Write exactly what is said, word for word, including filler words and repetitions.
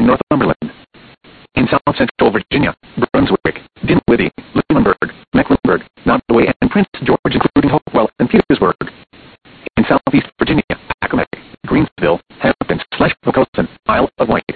Northumberland. In South Central Virginia, Brunswick, Dinwiddie, Lunenburg, Mecklenburg, Nottoway, and Prince George, including Hopewell and Petersburg. In Southeast Virginia, Accomack, Greensville, Hampton, Slash, Pocosin, Isle of Wight,